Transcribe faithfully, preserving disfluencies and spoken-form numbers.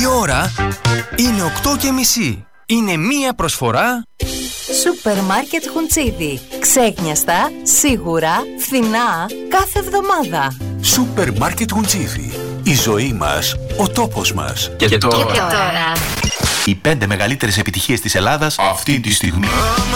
Η ώρα είναι οκτώ και μισή. Είναι μία προσφορά Σούπερ Μάρκετ Χουντσίδι. Ξέκνιαστα, σίγουρα, φθηνά, κάθε εβδομάδα. Σούπερ Μάρκετ Χουντσίδι. Η ζωή μας, ο τόπος μας. Και, και τώρα. Και τώρα. Οι πέντε μεγαλύτερες επιτυχίες της Ελλάδας αυτή τη στιγμή.